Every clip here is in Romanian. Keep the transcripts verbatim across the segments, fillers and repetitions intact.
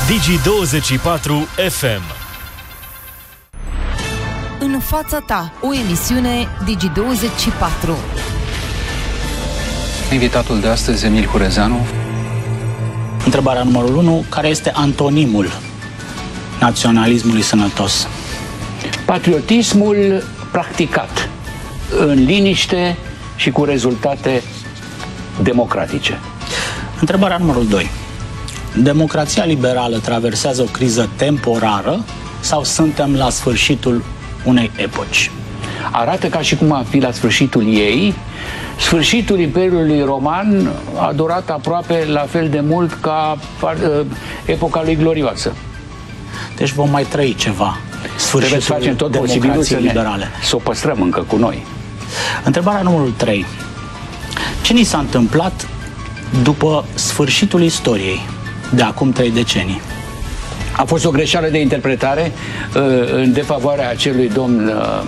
Digi douăzeci și patru F M. În fața ta, o emisiune Digi douăzeci și patru. Invitatul de astăzi, Emil Hurezeanu. Întrebarea numărul unu. Care este antonimul naționalismului sănătos? Patriotismul practicat în liniște și cu rezultate democratice. Întrebarea numărul doi. Democrația liberală traversează o criză temporară sau suntem la sfârșitul unei epoci? Arată ca și cum ar fi la sfârșitul ei. Sfârșitul Imperiului Roman a durat aproape la fel de mult ca uh, epoca lui glorioasă. Deci vom mai trăi ceva. Trebuie să facem tot posibilul să, liberale. să o păstrăm încă cu noi. Întrebarea numărul trei. Ce ni s-a întâmplat după sfârșitul istoriei de acum trei decenii? A fost o greșeală de interpretare uh, în defavoarea acelui domn uh,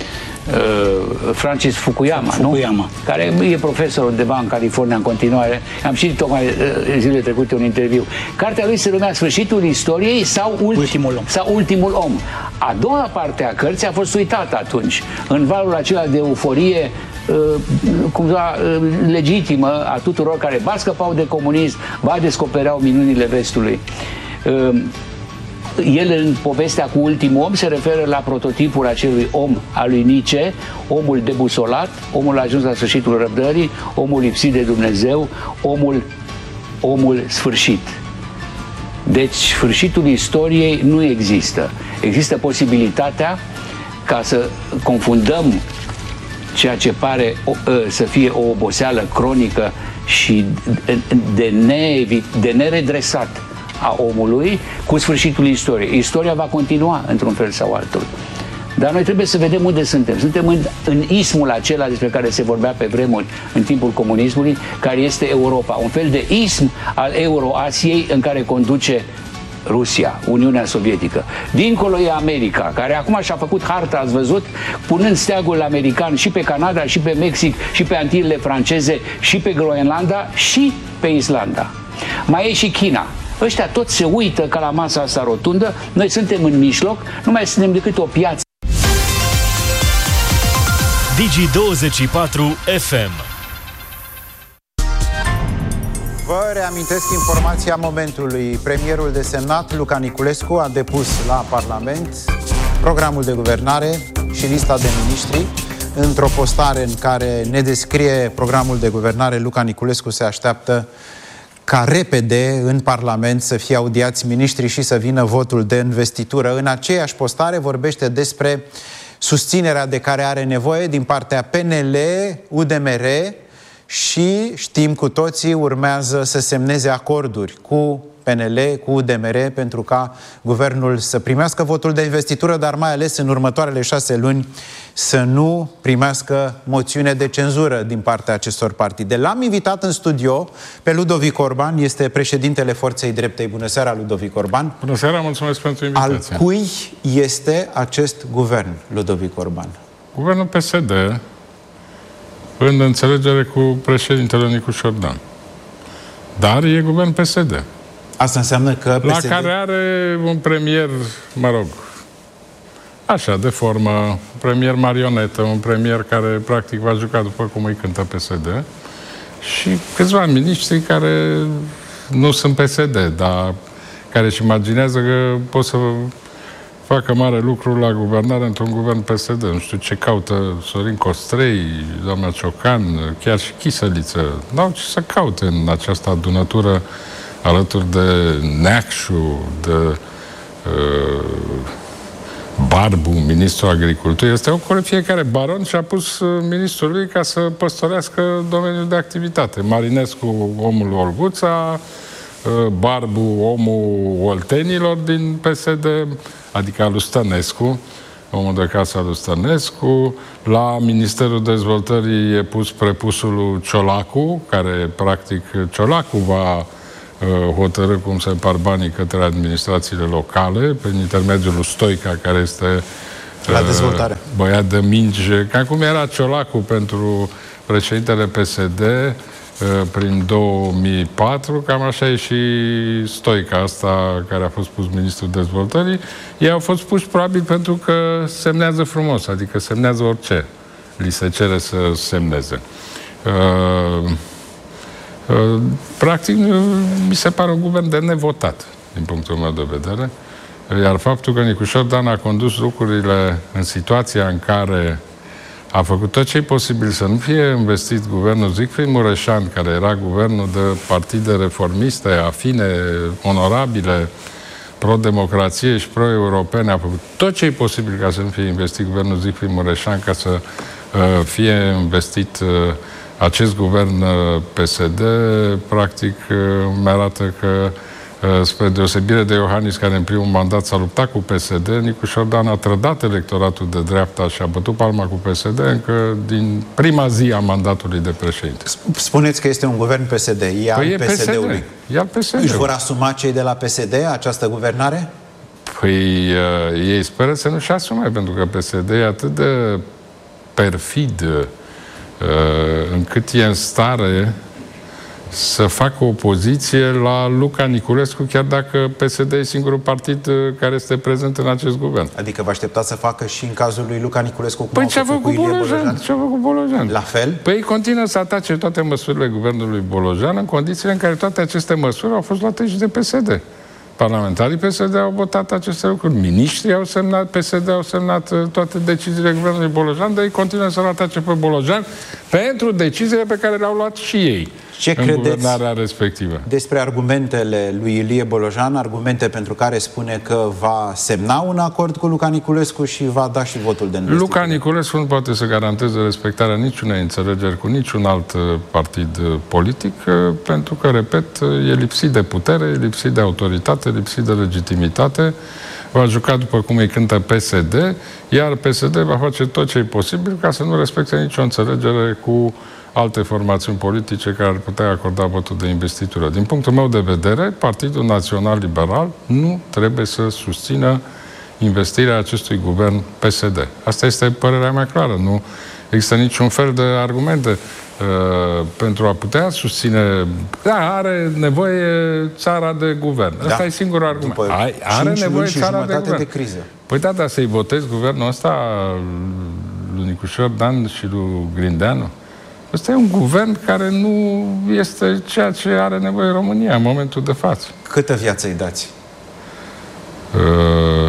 uh, Francis Fukuyama, Fukuyama, nu? Care e profesor undeva în California în continuare. Am citit tocmai uh, zilele trecute un interviu. Cartea lui se numea Sfârșitul istoriei sau, ulti ultimul, om. sau Ultimul om. A doua parte a cărții a fost uitată atunci, în valul acela de euforie uh, cumva uh, legitimă a tuturor care ba scăpau de comunism, ba descopereau minunile vestului. Uh, El, în povestea cu Ultimul om, se referă la prototipul acelui om al lui Nietzsche, omul debusolat, omul ajuns la sfârșitul răbdării, omul lipsit de Dumnezeu, omul, omul sfârșit. Deci, sfârșitul istoriei nu există. Există posibilitatea ca să confundăm ceea ce pare o, să fie o oboseală cronică și de, ne, de neredresat a omului cu sfârșitul istoriei. Istoria va continua într-un fel sau altul. Dar noi trebuie să vedem unde suntem. Suntem în, în ismul acela despre care se vorbea pe vremuri în timpul comunismului, care este Europa. Un fel de ism al Euroasiei în care conduce Rusia, Uniunea Sovietică. Dincolo e America, care acum și-a făcut harta, ați văzut, punând steagul american și pe Canada, și pe Mexic, și pe Antilele franceze, și pe Groenlanda, și pe Islanda. Mai e și China. Ăștia toți se uită ca la masa asta rotundă, noi suntem în mijloc, nu mai suntem decât o piață. Digi douăzeci și patru F M. Vă reamintesc informația momentului. Premierul desemnat, Luca Niculescu, a depus la Parlament programul de guvernare și lista de miniștri. Într-o postare în care ne descrie programul de guvernare, Luca Niculescu se așteaptă ca repede în Parlament să fie audiați miniștrii și să vină votul de investitură. În aceeași postare vorbește despre susținerea de care are nevoie din partea P N L, U D M R și, știm cu toții, urmează să semneze acorduri cu P N L, cu U D M R, pentru ca guvernul să primească votul de investitură, dar mai ales în următoarele șase luni să nu primească moțiune de cenzură din partea acestor partide. L-am invitat în studio pe Ludovic Orban, este președintele Forței Dreptei. Bună seara, Ludovic Orban. Bună seara, mulțumesc pentru invitație. Al cui este acest guvern, Ludovic Orban? Guvernul P S D, în înțelegere cu președintele Nicu Șordan. Dar e guvern P S D. Asta înseamnă că P S D... La care are un premier, mă rog, așa, de formă, un premier marionetă, un premier care practic va juca după cum îi cântă P S D, și câțiva miniștri care nu sunt P S D, dar care își imaginează că pot să facă mare lucru la guvernare într-un guvern P S D. Nu știu ce caută Sorin Costrei, doamna Ciocan, chiar și Chisăliță. N-au ce să caute în această adunătură alături de Neacșu, de uh, Barbu, ministrul agriculturii. Este o core, fiecare baron și-a pus ministrul lui ca să păstorească domeniul de activitate. Marinescu, omul Olguța, uh, Barbu, omul Oltenilor din P S D, adică al lui Stănescu, omul de casa lui Stănescu. La Ministerul Dezvoltării e pus prepusul lui Ciolacu, care practic Ciolacu va hotărâ cum se împart banii către administrațiile locale, prin intermediul lui Stoica, care este la dezvoltare, băiat de minge, ca cum era Ciolacu pentru președintele P S D, prin două mii patru, cam așa e și Stoica asta, care a fost pus ministrul dezvoltării. Ei au fost puși probabil pentru că semnează frumos, adică semnează orice li se cere să semneze. Uh, uh, practic, mi se pare un guvern de nevotat, din punctul meu de vedere. Iar faptul că Nicușor Dan a condus lucrurile în situația în care a făcut tot ce e posibil să nu fie investit guvernul Siegfried Mureșan, care era guvernul de partide reformiste, afine, onorabile, pro-democrație și pro-europene, a făcut tot ce e posibil ca să nu fie investit guvernul Siegfried Mureșan, ca să uh, fie investit uh, acest guvern uh, P S D, practic uh, mi-arată că spre deosebire de Iohannis, care în primul mandat s-a luptat cu P S D, Nicușor Dan a trădat electoratul de dreapta și a bătut palma cu P S D încă din prima zi a mandatului de președinte. Spuneți că este un guvern P S D. E al păi P S D-ului. E al P S D-ului. Își vor asuma cei de la P S D această guvernare? Păi uh, ei speră să nu-și asume, pentru că P S D e atât de perfid uh, încât e în stare să facă opoziție la Luca Niculescu, chiar dacă P S D e singurul partid care este prezent în acest guvern. Adică vă așteptați să facă și în cazul lui Luca Niculescu cum păi au ce-a făcut făcut cu Ilie Bolojan? Bolojan? Ce-a făcut Bolojan? La fel? Păi ei continuă să atace toate măsurile guvernului Bolojan în condițiile în care toate aceste măsuri au fost luate și de P S D. Parlamentarii P S D au votat aceste lucruri, miniștrii au semnat, P S D au semnat toate deciziile guvernului Bolojan, dar ei continuă să-l atace pe Bolojan pentru deciziile pe care le-au luat și ei. Ce în credeți guvernarea respectivă despre argumentele lui Ilie Bolojan, argumente pentru care spune că va semna un acord cu Luca Niculescu și va da și votul de investitură? Luca Niculescu nu poate să garanteze respectarea niciunei înțelegeri cu niciun alt partid politic, pentru că, repet, e lipsit de putere, e lipsit de autoritate, e lipsit de legitimitate, va juca după cum îi cântă P S D, iar P S D va face tot ce e posibil ca să nu respecte nicio înțelegere cu alte formațiuni politice care ar putea acorda votul de investitură. Din punctul meu de vedere, Partidul Național Liberal nu trebuie să susțină investirea acestui guvern P S D. Asta este părerea mea clară. Nu există niciun fel de argumente uh, pentru a putea susține. Da, are nevoie țara de guvern. Asta da. e singurul argument. După are nevoie țara de guvern. De criză. Păi da, dar să-i votezi guvernul ăsta lui Nicușor Dan și lui Grindeanu? Ăsta e un guvern care nu este ceea ce are nevoie România în momentul de față. Câtă viață îi dați? Uh,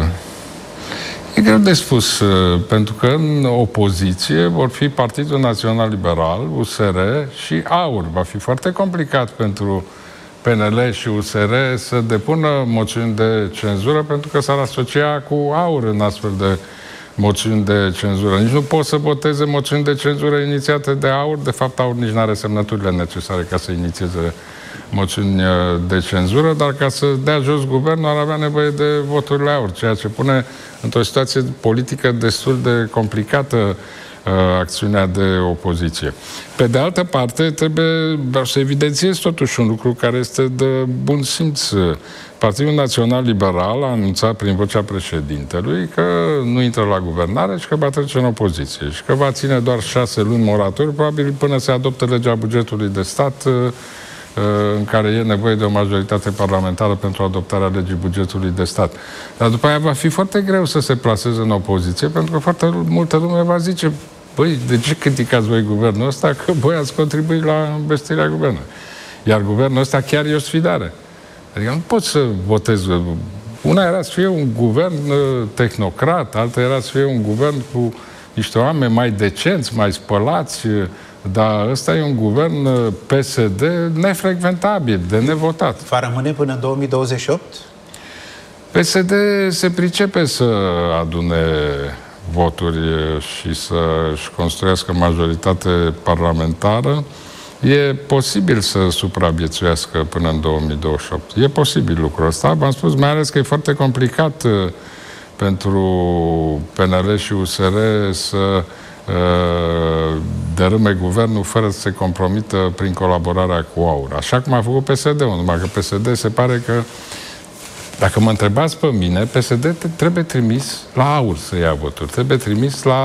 e greu de spus, uh, pentru că în opoziție vor fi Partidul Național Liberal, U S R și AUR. Va fi foarte complicat pentru P N L și U S R să depună moțiuni de cenzură, pentru că s-ar asocia cu AUR în astfel de moțiuni de cenzură. Nici nu pot să voteze moțiuni de cenzură inițiate de AUR. De fapt, AUR nici nu are semnăturile necesare ca să inițieze moțiuni de cenzură, dar ca să dea jos guvernul ar avea nevoie de voturile AUR, ceea ce pune într-o situație politică destul de complicată uh, acțiunea de opoziție. Pe de altă parte, trebuie să evidențiez totuși un lucru care este de bun simț. Partidul Național Liberal a anunțat prin vocea președintelui că nu intră la guvernare și că va trece în opoziție și că va ține doar șase luni moratoriu, probabil până se adoptă legea bugetului de stat, în care e nevoie de o majoritate parlamentară pentru adoptarea legii bugetului de stat. Dar după aia va fi foarte greu să se plaseze în opoziție, pentru că foarte multă lume va zice: băi, de ce criticați voi guvernul ăsta? Că voi ați contribuit la investirea guvernului. Iar guvernul ăsta chiar e o sfidare. Adică nu pot să votez. Una era să fie un guvern tehnocrat, alta era să fie un guvern cu niște oameni mai decenți, mai spălați, dar ăsta e un guvern P S D nefrecventabil, de nevotat. Va rămâne până în două mii douăzeci și opt? P S D se pricepe să adune voturi și să-și construiască majoritate parlamentară. E posibil să supraviețuiască până în două mii douăzeci și opt. E posibil lucrul ăsta. V-am spus mai ales că e foarte complicat uh, pentru P N L și U S R să uh, dărâme guvernul fără să se compromită prin colaborarea cu AUR. Așa cum a făcut P S D-ul. Numai că P S D se pare că, dacă mă întrebați pe mine, P S D trebuie trimis la AUR să ia voturi. Trebuie trimis la